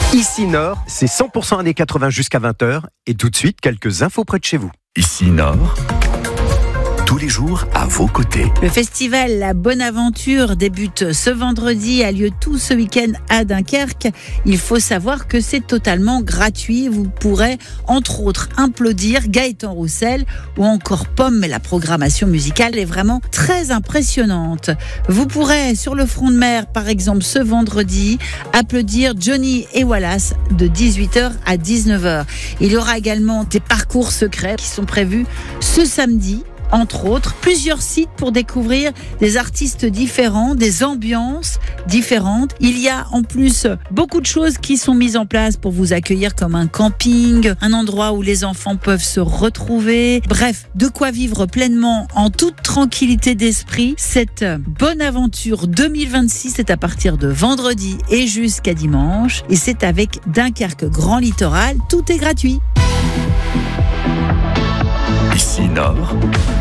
Ici Nord, c'est 100% années 80 jusqu'à 20h. Et tout de suite, quelques infos près de chez vous. Ici Nord, tous les jours à vos côtés. Le festival La Bonne Aventure débute ce vendredi, a lieu tout ce week-end à Dunkerque. Il faut savoir que c'est totalement gratuit. Vous pourrez entre autres applaudir Gaëtan Roussel ou encore Pomme. La programmation musicale est vraiment très impressionnante. Vous pourrez sur le front de mer, par exemple ce vendredi, applaudir Johnny et Wallace de 18h à 19h. Il y aura également des parcours secrets qui sont prévus ce samedi. Entre autres, plusieurs sites pour découvrir des artistes différents, des ambiances différentes. Il y a en plus beaucoup de choses qui sont mises en place pour vous accueillir, comme un camping, un endroit où les enfants peuvent se retrouver. Bref, de quoi vivre pleinement en toute tranquillité d'esprit. Cette Bonne Aventure 2026 est à partir de vendredi et jusqu'à dimanche. Et c'est avec Dunkerque Grand Littoral. Tout est gratuit. Ici Nord.